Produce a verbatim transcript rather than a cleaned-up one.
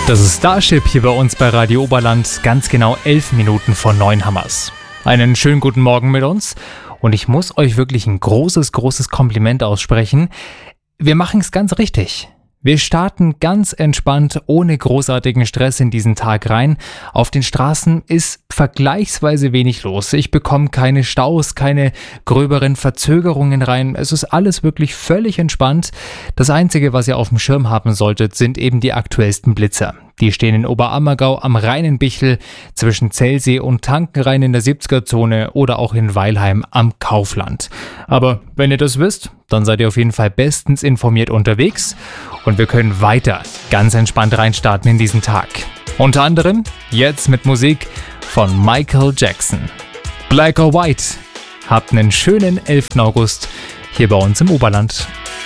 Das ist Starship hier bei uns bei Radio Oberland, ganz genau elf Minuten vor neun Hammers. Einen schönen guten Morgen mit uns und ich muss euch wirklich ein großes, großes Kompliment aussprechen. Wir machen es ganz richtig. Wir starten ganz entspannt, ohne großartigen Stress in diesen Tag rein. Auf den Straßen ist vergleichsweise wenig los. Ich bekomme keine Staus, keine gröberen Verzögerungen rein. Es ist alles wirklich völlig entspannt. Das Einzige, was ihr auf dem Schirm haben solltet, sind eben die aktuellsten Blitzer. Die stehen in Oberammergau am Rheinenbichl, zwischen Zellsee und Tankenrhein in der siebziger-Zone oder auch in Weilheim am Kaufland. Aber wenn ihr das wisst, dann seid ihr auf jeden Fall bestens informiert unterwegs und wir können weiter ganz entspannt reinstarten in diesen Tag. Unter anderem jetzt mit Musik von Michael Jackson. Black or White. Habt einen schönen elften August hier bei uns im Oberland.